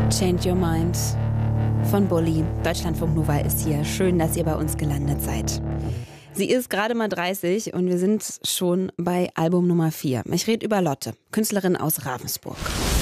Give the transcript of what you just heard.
Change Your Mind von Bully. Deutschlandfunk Nova ist hier. Schön, dass ihr bei uns gelandet seid. Sie ist gerade mal 30 und wir sind schon bei Album Nummer 4. Ich rede über Lotte, Künstlerin aus Ravensburg.